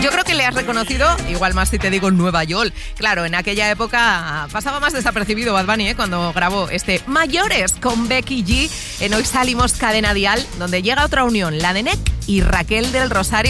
Yo creo que le has reconocido, igual más si te digo Nueva York. Claro, en aquella época pasaba más desapercibido Bad Bunny, cuando grabó este Mayores con Becky G en Hoy Salimos Cadena Dial, donde llega otra unión, la de Nek y Raquel del Rosario.